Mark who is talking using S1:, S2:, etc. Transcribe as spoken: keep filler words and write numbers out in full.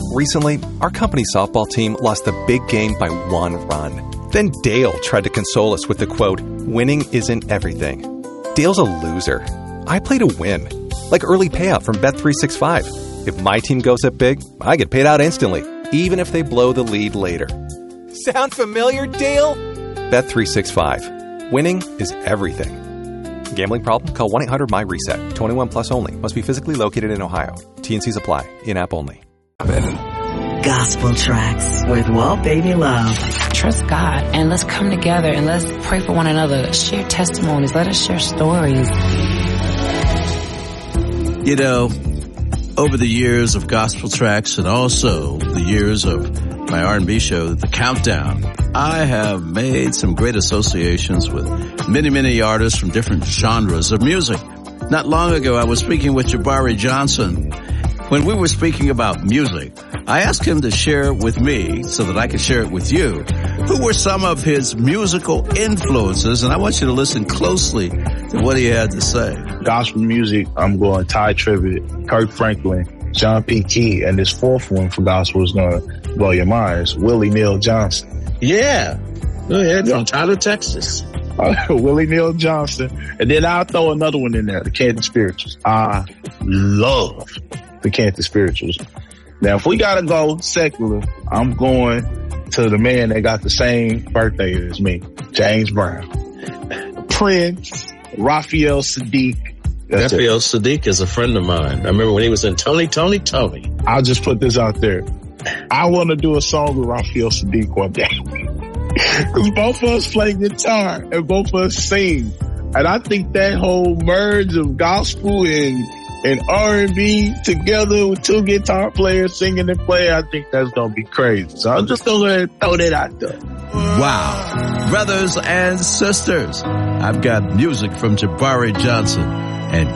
S1: Recently, our company softball team lost the big game by one run. Then Dale tried to console us with the quote, "Winning isn't everything." Dale's a loser. I play to win. Like early payout from Bet three sixty-five. If my team goes up big, I get paid out instantly, even if they blow the lead later. Sound familiar, Dale? Bet three sixty-five. Winning is everything. Gambling problem? Call one eight hundred M Y reset. twenty-one plus only. Must be physically located in Ohio. T and C's apply. In-app only.
S2: Gospel tracks with Walt Baby Love.
S3: Trust God and let's come together and let's pray for one another. Share testimonies. Let us share stories.
S4: You know, over the years of gospel tracks and also the years of my R and B show, The Countdown, I have made some great associations with many, many artists from different genres of music. Not long ago, I was speaking with Jabari Johnson. When we were speaking about music, I asked him to share with me, so that I could share it with you, who were some of his musical influences, and I want you to listen closely to what he had to say.
S5: Gospel music, I'm going Ty Tribbett, Kirk Franklin, John P. Key, and this fourth one for gospel is going to blow your mind. It's Willie Neal Johnson.
S6: Yeah. Go ahead. From Tyler, Texas.
S5: Uh, Willie Neal Johnson. And then I'll throw another one in there, the Canton Spirituals. I love the Canton Spirituals. Now, if we got to go secular, I'm going to the man that got the same birthday as me, James Brown. Prince, Raphael Sadiq. That's
S6: Raphael
S5: it.
S6: Sadiq is a friend of mine. I remember when he was in Tony, Tony, Tony.
S5: I'll just put this out there. I want to do a song with Raphael Sadiq one day. Because both of us play guitar and both of us sing. And I think that whole merge of gospel and, and R and B together with two guitar players singing and playing, I think that's going to be crazy. So I'm just going to throw that out there.
S4: Wow. Brothers and sisters, I've got music from Jabari Johnson and